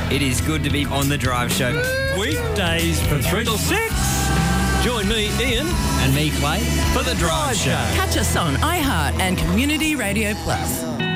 It is good to be on The Drive Show. Weekdays from 3 till 6. Join me, Ian. And me, Clay, For The Drive Show. Catch us on iHeart and Community Radio Plus.